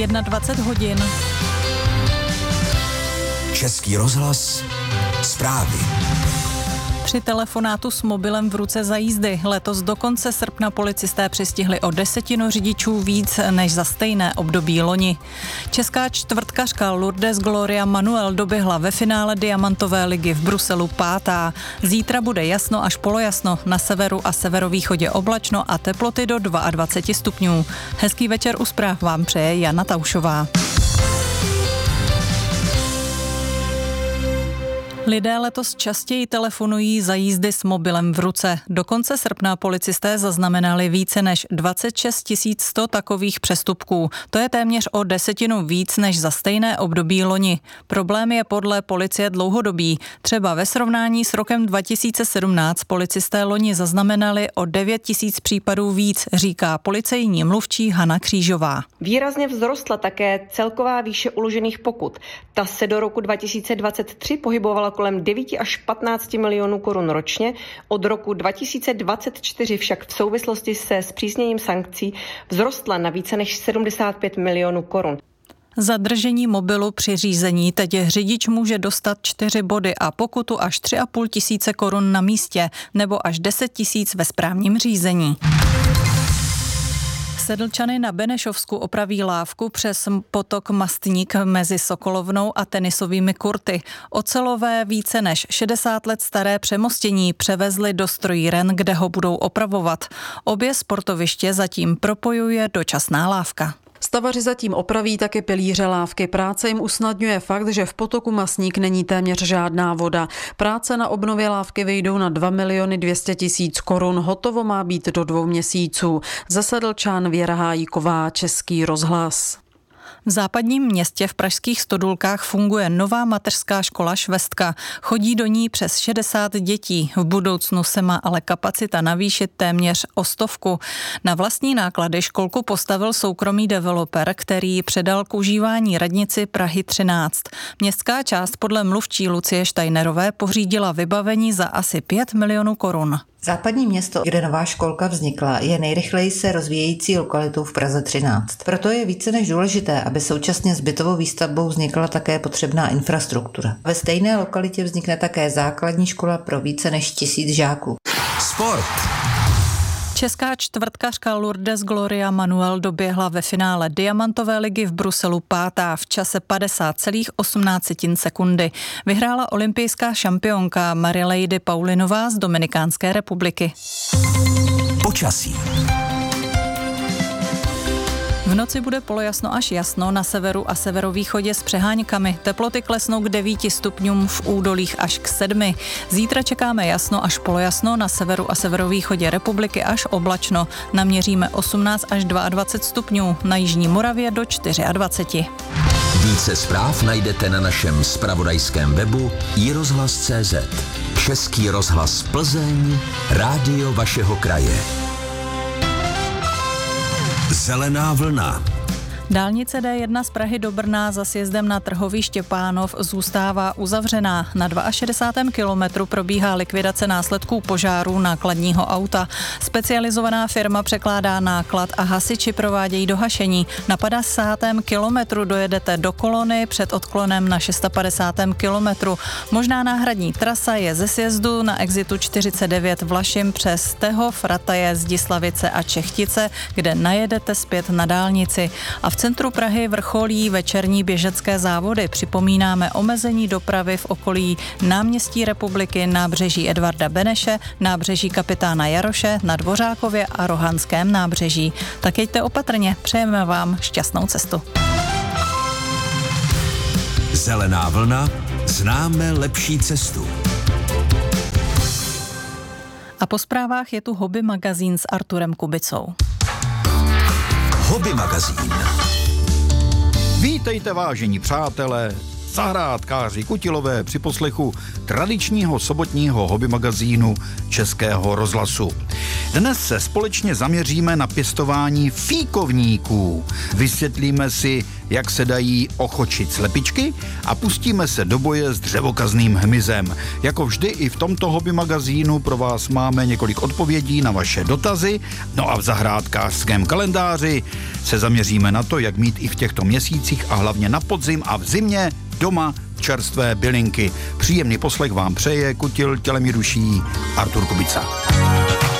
21 hodin. Český rozhlas, zprávy. Při telefonátu s mobilem v ruce za jízdy letos do konce srpna policisté přistihli o 10 řidičů víc než za stejné období loni. Česká čtvrtkařka Lourdes Gloria Manuel doběhla ve finále Diamantové ligy v Bruselu 5. Zítra bude jasno až polojasno, na severu a severovýchodě oblačno a teploty do 22 stupňů. Hezký večer u zpráv vám přeje Jana Taušová. Lidé letos častěji telefonují za jízdy s mobilem v ruce. Do konce srpna policisté zaznamenali více než 26 100 takových přestupků. To je téměř o 10 víc než za stejné období loni. Problém je podle policie dlouhodobý. Třeba ve srovnání s rokem 2017 policisté loni zaznamenali o 9 000 případů víc, říká policejní mluvčí Hana Křížová. Výrazně vzrostla také celková výše uložených pokut. Ta se do roku 2023 pohybovala kolem 9 až 15 milionů korun ročně. Od roku 2024 však v souvislosti se zpřísněním sankcí vzrostla na více než 75 milionů korun. Za držení mobilu při řízení teď řidič může dostat 4 body a pokutu až 3,5 tisíce korun na místě nebo až 10 000 ve správním řízení. Sedlčany na Benešovsku opraví lávku přes potok Mastník mezi Sokolovnou a tenisovými kurty. Ocelové více než 60 let staré přemostění převezli do strojíren, kde ho budou opravovat. Obě sportoviště zatím propojuje dočasná lávka. Stavaři zatím opraví také pilíře lávky. Práce jim usnadňuje fakt, že v potoku Masník není téměř žádná voda. Práce na obnově lávky vyjdou na 2 200 000 korun. Hotovo má být do 2 měsíců. Ze Sedlčan Věra Hájíková, Český rozhlas. V západním městě v pražských Stodulkách funguje nová mateřská škola Švestka. Chodí do ní přes 60 dětí. V budoucnu se má ale kapacita navýšit téměř o 100. Na vlastní náklady školku postavil soukromý developer, který předal k užívání radnici Prahy 13. Městská část podle mluvčí Lucie Štajnerové pořídila vybavení za asi 5 milionů korun. Západní město, kde nová školka vznikla, je nejrychleji se rozvíjející lokalitou v Praze 13. Proto je více než důležité, aby současně s bytovou výstavbou vznikla také potřebná infrastruktura. Ve stejné lokalitě vznikne také základní škola pro více než 1000 žáků. Sport. Česká čtvrtkařka Lourdes Gloria Manuel doběhla ve finále Diamantové ligy v Bruselu 5. v čase 50,18 sekundy. Vyhrála olympijská šampionka Marilady Paulinová z Dominikánské republiky. Počasí. V noci bude polojasno až jasno, na severu a severovýchodě s přeháňkami. Teploty klesnou k 9 stupňům, v údolích až k 7. Zítra čekáme jasno až polojasno, na severu a severovýchodě republiky až oblačno. Naměříme 18 až 22 stupňů, na jižní Moravě do 24. Více zpráv najdete na našem zpravodajském webu iRozhlas.cz. Český rozhlas Plzeň, rádio vašeho kraje. Zelená vlna. Dálnice D1 z Prahy do Brna za sjezdem na trhoví Štěpánov zůstává uzavřená. Na 62. kilometru probíhá likvidace následků požáru nákladního auta. Specializovaná firma překládá náklad a hasiči provádějí dohašení. Na 50. kilometru dojedete do kolony před odklonem na 650. kilometru. Možná náhradní trasa je ze sjezdu na exitu 49 Vlašim přes Tehov, Rataje, Zdislavice a Čechtice, kde najedete zpět na dálnici. A v centru Prahy vrcholí večerní běžecké závody. Připomínáme omezení dopravy v okolí náměstí Republiky, nábřeží Edvarda Beneše, nábřeží Kapitána Jaroše, na Dvořákově a Rohanském nábřeží. Tak jeďte opatrně, přejeme vám šťastnou cestu. Zelená vlna, známe lepší cestu. A po zprávách je tu Hobby magazín s Arturem Kubicou. Hobby magazín. Vítejte, vážení přátelé, zahrádkáři Kutilové při poslechu tradičního sobotního hobby magazínu Českého rozhlasu. Dnes se společně zaměříme na pěstování fíkovníků. Vysvětlíme si, jak se dají ochočit slepičky a pustíme se do boje s dřevokazným hmyzem. Jako vždy i v tomto hobby magazínu pro vás máme několik odpovědí na vaše dotazy, no a v zahrádkářském kalendáři se zaměříme na to, jak mít i v těchto měsících a hlavně na podzim a v zimě doma čerstvé bylinky. Příjemný poslech vám přeje Kutil tělem i duší Artur Kubica.